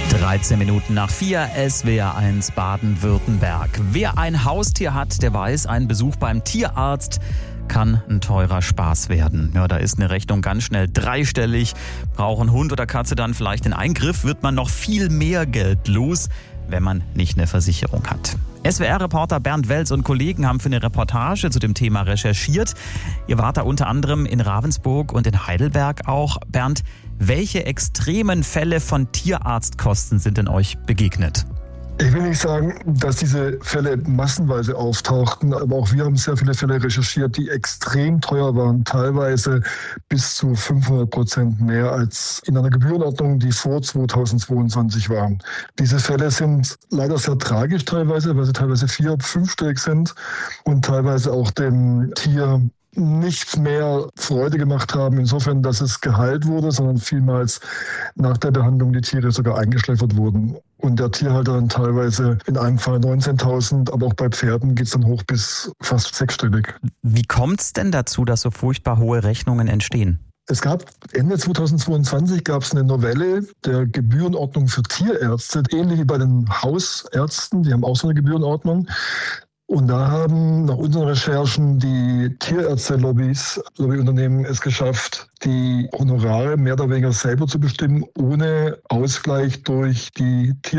13 Minuten nach 4, SWR1 Baden-Württemberg. Wer ein Haustier hat, der weiß, ein Besuch beim Tierarzt kann ein teurer Spaß werden. Ja, da ist eine Rechnung ganz schnell dreistellig. Brauchen Hund oder Katze dann vielleicht den Eingriff, wird man noch viel mehr Geld los, wenn man nicht eine Versicherung hat. SWR-Reporter Bernd Welz und Kollegen haben für eine Reportage zu dem Thema recherchiert. Ihr wart da unter anderem in Ravensburg und in Heidelberg auch. Bernd, welche extremen Fälle von Tierarztkosten sind denn euch begegnet? Ich will nicht sagen, dass diese Fälle massenweise auftauchten, aber auch wir haben sehr viele Fälle recherchiert, die extrem teuer waren, teilweise bis zu 500% mehr als in einer Gebührenordnung, die vor 2022 war. Diese Fälle sind leider sehr tragisch teilweise, weil sie teilweise 4-, 5-stellig sind und teilweise auch dem Tier nicht mehr Freude gemacht haben, insofern, dass es geheilt wurde, sondern vielmals nach der Behandlung die Tiere sogar eingeschläfert wurden. Und der Tierhalter dann teilweise in einem Fall 19.000, aber auch bei Pferden geht es dann hoch bis fast 6-stellig. Wie kommt es denn dazu, dass so furchtbar hohe Rechnungen entstehen? Es gab Ende 2022 eine Novelle der Gebührenordnung für Tierärzte, ähnlich wie bei den Hausärzten, die haben auch so eine Gebührenordnung. Und da haben nach unseren Recherchen die Tierärzte-Lobbyunternehmen es geschafft, die Honorare mehr oder weniger selber zu bestimmen, ohne Ausgleich durch die